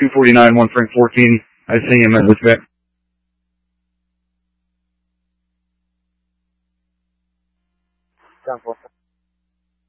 249, 1 Frank 14. I see him at Whitback. Down 4.